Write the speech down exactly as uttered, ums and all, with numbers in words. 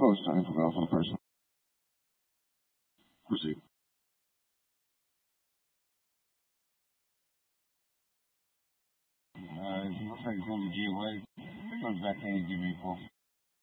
post on infidels on a person. Proceed. Uh, it looks like it's going to be Jay White. It goes back to any G B four.